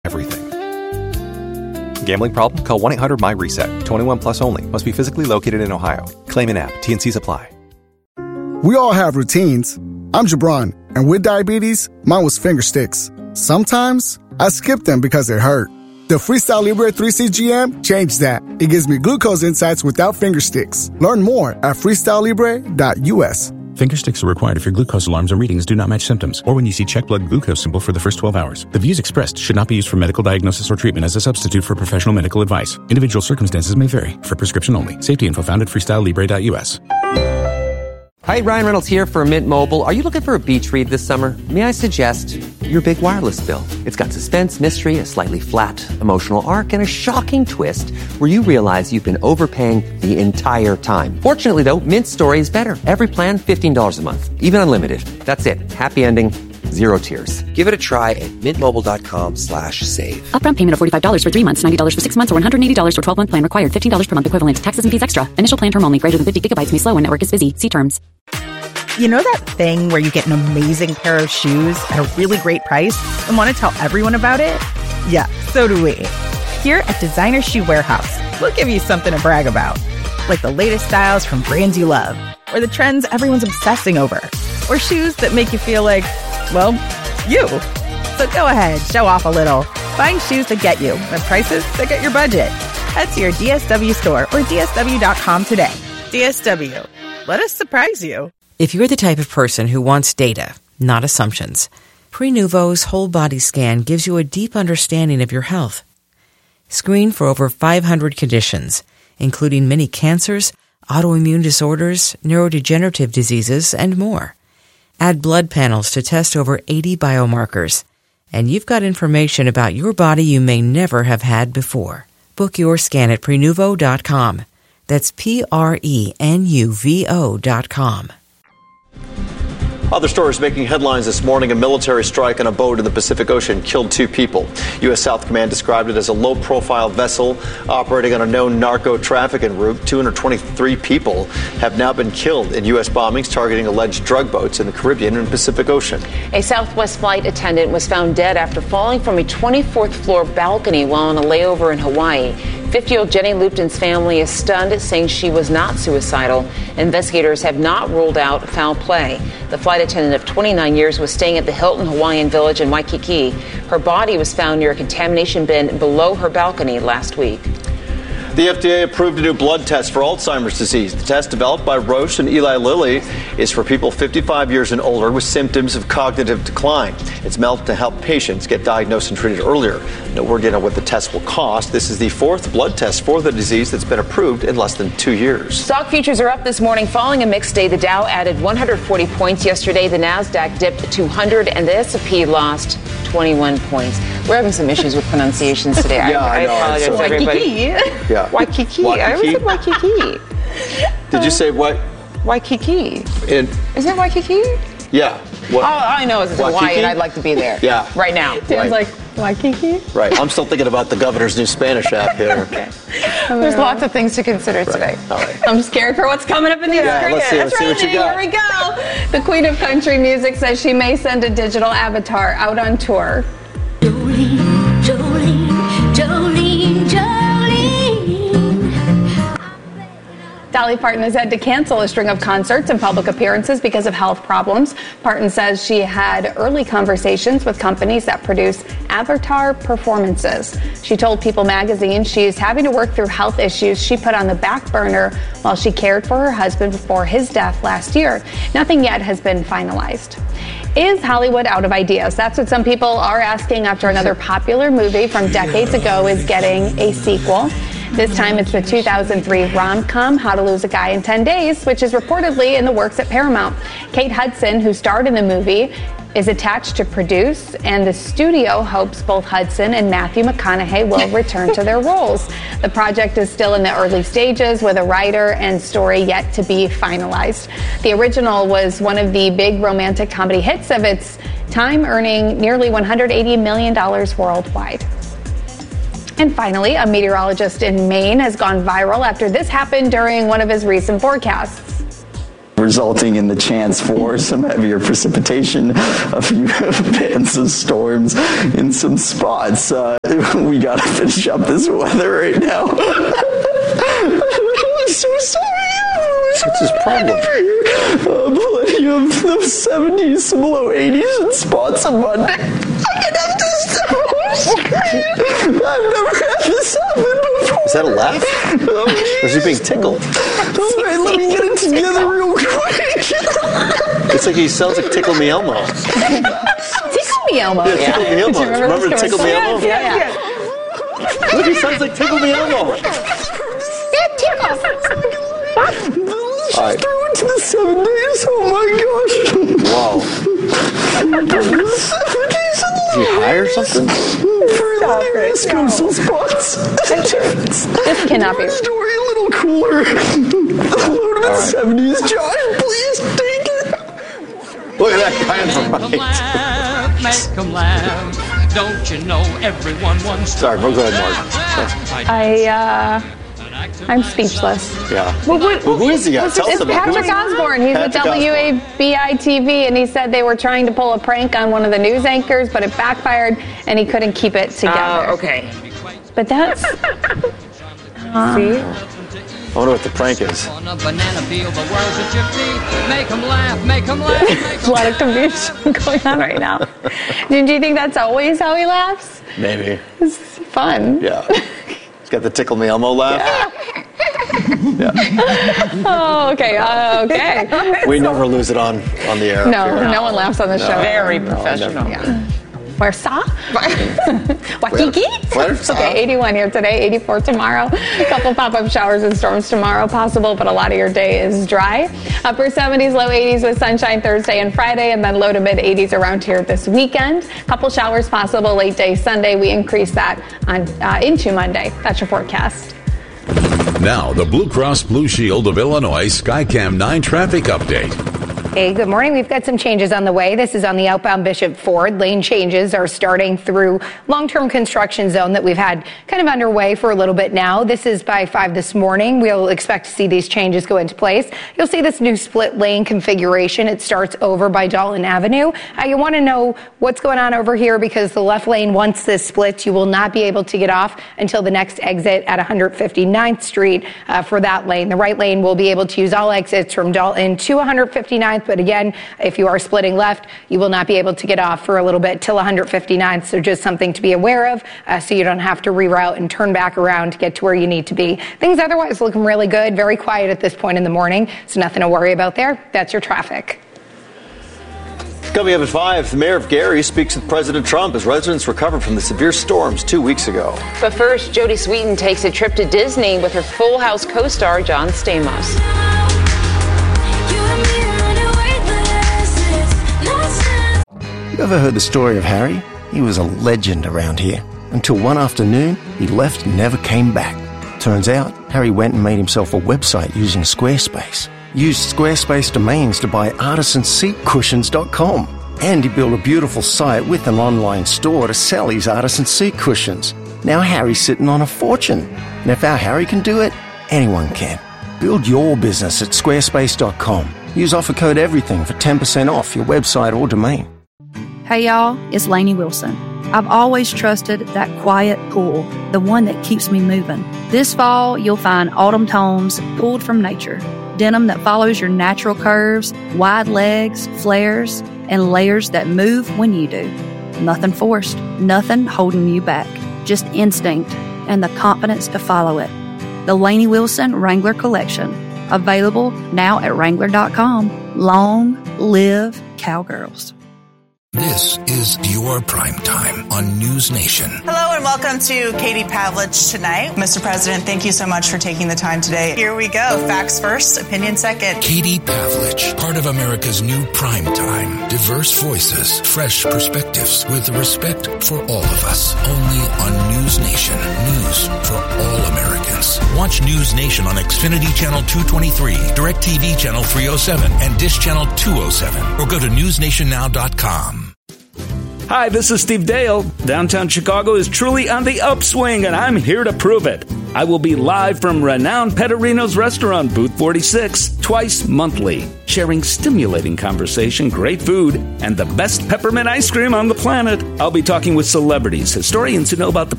everything. Gambling problem? Call 1-800-MY-RESET. 21 plus only. Must be physically located in Ohio. Claim in app. T&Cs apply. We all have routines. I'm Jabron, and with diabetes, mine was finger sticks. Sometimes I skip them because they hurt. The Freestyle Libre 3CGM changed that. It gives me glucose insights without finger sticks. Learn more at freestylelibre.us. Finger sticks are required if your glucose alarms and readings do not match symptoms, or when you see check blood glucose symbol for the first 12 hours. The views expressed should not be used for medical diagnosis or treatment as a substitute for professional medical advice. Individual circumstances may vary. For prescription only. Safety info found at freestylelibre.us. Hi, Ryan Reynolds here for Mint Mobile. Are you looking for a beach read this summer? May I suggest your big wireless bill? It's got suspense, mystery, a slightly flat, emotional arc, and a shocking twist where you realize you've been overpaying the entire time. Fortunately, though, Mint's story is better. Every plan, $15 a month. Even unlimited. That's it. Happy ending. Zero tears. Give it a try at mintmobile.com/save. Upfront payment of $45 for 3 months, $90 for 6 months, or $180 for 12-month plan required. $15 per month equivalent. Taxes and fees extra. Initial plan term only. Greater than 50 gigabytes may slow when network is busy. See terms. You know that thing where you get an amazing pair of shoes at a really great price and want to tell everyone about it? Yeah, so do we. Here at Designer Shoe Warehouse, we'll give you something to brag about. Like the latest styles from brands you love, or the trends everyone's obsessing over, or shoes that make you feel like, well, you. So go ahead, show off a little. Find shoes that get you at prices that get your budget. Head to your DSW store or DSW.com today. DSW. Let us surprise you. If you're the type of person who wants data, not assumptions, Prenuvo's whole body scan gives you a deep understanding of your health. Screen for over 500 conditions, including many cancers, autoimmune disorders, neurodegenerative diseases, and more. Add blood panels to test over 80 biomarkers, and you've got information about your body you may never have had before. Book your scan at Prenuvo.com. That's Prenuvo.com. Other stories making headlines this morning. A military strike on a boat in the Pacific Ocean killed 2 people. U.S. South Command described it as a low-profile vessel operating on a known narco-trafficking route. 223 people have now been killed in U.S. bombings targeting alleged drug boats in the Caribbean and Pacific Ocean. A Southwest flight attendant was found dead after falling from a 24th floor balcony while on a layover in Hawaii. 50-year-old Jenny Lupton's family is stunned, saying she was not suicidal. Investigators have not ruled out foul play. The flight attendant of 29 years was staying at the Hilton Hawaiian Village in Waikiki. Her body was found near a contamination bin below her balcony last week. The FDA approved a new blood test for Alzheimer's disease. The test, developed by Roche and Eli Lilly, is for people 55 years and older with symptoms of cognitive decline. It's meant to help patients get diagnosed and treated earlier. No word yet on what the test will cost. This is the 4th blood test for the disease that's been approved in less than 2 years. Stock futures are up this morning following a mixed day. The Dow added 140 points yesterday. The Nasdaq dipped 200 and the S&P lost 21 points. We're having some issues with pronunciations today. I apologize to everybody. Yeah. Waikiki. I always said Waikiki. Did you say what? Waikiki. Isn't it Waikiki? Yeah. All I know is it's Hawaii, and I'd like to be there. Yeah. Right now. Dan's like, Waikiki? Right. I'm still thinking about the governor's new Spanish app here. Okay. There's lots of things to consider today. All right. I'm scared for what's coming up in the screen. Let's see what you got. Here we go. The Queen of Country Music says she may send a digital avatar out on tour. Jolene, Jolene, Jolene, Jolene. Dolly Parton has had to cancel a string of concerts and public appearances because of health problems. Parton says she had early conversations with companies that produce avatar performances. She told People magazine she's having to work through health issues she put on the back burner while she cared for her husband before his death last year. Nothing yet has been finalized. Is Hollywood out of ideas? That's what some people are asking after another popular movie from decades ago is getting a sequel. This time it's the 2003 rom-com How to Lose a Guy in 10 Days, which is reportedly in the works at Paramount. Kate Hudson, who starred in the movie, is attached to produce, and the studio hopes both Hudson and Matthew McConaughey will return to their roles. The project is still in the early stages with a writer and story yet to be finalized. The original was one of the big romantic comedy hits of its time, earning nearly $180 million worldwide. And finally, a meteorologist in Maine has gone viral after this happened during one of his recent forecasts. resulting in the chance for some heavier precipitation, a few bands of storms in some spots. We gotta finish up this weather right now. I'm so sorry. What's his problem? Plenty of the 70s, some low 80s, and spots on Monday. I've never had this happen before. Is that a laugh? Or is he being tickled? All right, let me get it together real quick. It's like he sounds like Tickle Me Elmo. Tickle Me Elmo. Yeah, Tickle Me Elmo. Remember Tickle Me Elmo? Yeah. Look, he sounds like Tickle Me Elmo. All right. Through into the 7 days. Oh my gosh. Wow. Is he high or something? Coastal spots. This cannot be. Story a little cooler. Low to the 70s. Josh, please take it. Look at that guy on the right. Make them laugh. Don't you know everyone wants to. Sorry, go ahead, Mark. I'm speechless. Yeah. Well, who is he? Tell us It's about Patrick Osborne. He's with WABI-TV, and he said they were trying to pull a prank on one of the news anchors, but it backfired, and he couldn't keep it together. Oh, okay. But that's... See? I wonder what the prank is. On a banana peel, the world's at your feet. Make them laugh, make them laugh. There's a lot of confusion going on right now. Do you think that's always how he laughs? Maybe. It's fun. Yeah. He's got the Tickle Me Elmo laugh. Yeah. Oh, okay. Okay. We never lose it on the air. No one laughs on the show. Very professional. Yeah. Where's Sa? Waikiki? Where's Sa? Okay, 81 here today, 84 tomorrow. A couple pop-up showers and storms tomorrow possible, but a lot of your day is dry. Upper 70s, low 80s with sunshine Thursday and Friday, and then low to mid 80s around here this weekend. Couple showers possible late day Sunday. We increase that on into Monday. That's your forecast. Now, the Blue Cross Blue Shield of Illinois Skycam 9 traffic update. Hey, good morning. We've got some changes on the way. This is on the outbound Bishop Ford. Lane changes are starting through long-term construction zone that we've had kind of underway for a little bit now. This is by 5 this morning. We'll expect to see these changes go into place. You'll see this new split lane configuration. It starts over by Dalton Avenue. You want to know what's going on over here because the left lane, once this splits, you will not be able to get off until the next exit at 159th Street for that lane. The right lane will be able to use all exits from Dalton to 159th. But again, if you are splitting left, you will not be able to get off for a little bit till 159th. So just something to be aware of so you don't have to reroute and turn back around to get to where you need to be. Things otherwise looking really good. Very quiet at this point in the morning. So nothing to worry about there. That's your traffic. Coming up at 5, the mayor of Gary speaks with President Trump as residents recovered from the severe storms 2 weeks ago. But first, Jodie Sweetin takes a trip to Disney with her Full House co-star John Stamos. You ever heard the story of Harry? He was a legend around here. Until one afternoon, he left and never came back. Turns out, Harry went and made himself a website using Squarespace. Used Squarespace domains to buy artisanseatcushions.com. And he built a beautiful site with an online store to sell his artisan seat cushions. Now Harry's sitting on a fortune. And if our Harry can do it, anyone can. Build your business at squarespace.com. Use offer code EVERYTHING for 10% off your website or domain. Hey y'all, it's Lainey Wilson. I've always trusted that quiet pull, the one that keeps me moving. This fall, you'll find autumn tones pulled from nature. Denim that follows your natural curves, wide legs, flares, and layers that move when you do. Nothing forced, nothing holding you back. Just instinct and the confidence to follow it. The Lainey Wilson Wrangler Collection. Available now at Wrangler.com. Long live Cowgirls. This is your prime time on News Nation. Hello and welcome to Katie Pavlich Tonight. Mr. President, thank you so much for taking the time today. Here we go. Facts first, opinion second. Katie Pavlich, part of America's new prime time. Diverse voices, fresh perspectives, with respect for all of us. Only on News Nation. News for all Americans. Watch News Nation on Xfinity Channel 223, DirecTV Channel 307, and Dish Channel 207. Or go to newsnationnow.com. Hi, this is Steve Dale. Downtown Chicago is truly on the upswing, and I'm here to prove it. I will be live from renowned Petterino's restaurant, Booth 46, twice monthly, sharing stimulating conversation, great food, and the best peppermint ice cream on the planet. I'll be talking with celebrities, historians who know about the